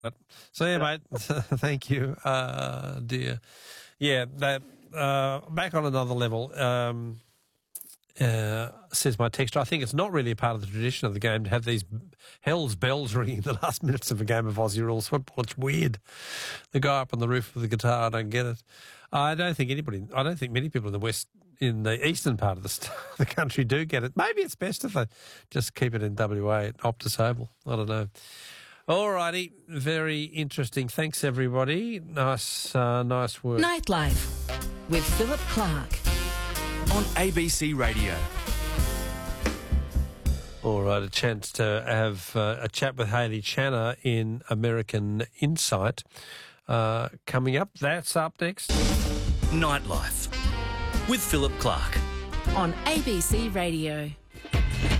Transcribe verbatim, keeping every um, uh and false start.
See you, mate. Thank you, uh, dear. Yeah, that uh, back on another level. Um, uh, says my texter, I think it's not really a part of the tradition of the game to have these hell's bells ringing in the last minutes of a game of Aussie rules football. It's weird. The guy up on the roof with the guitar, I don't get it. I don't think anybody, I don't think many people in the west, in the eastern part of the, st- the country do get it. Maybe it's best if they just keep it in W A at Optus Oval. I don't know. All righty, very interesting. Thanks, everybody. Nice, uh, nice work. Nightlife with Philip Clark on A B C Radio. All right, a chance to have uh, a chat with Hayley Channer in American Insight uh, coming up. That's up next. Nightlife with Philip Clark on A B C Radio.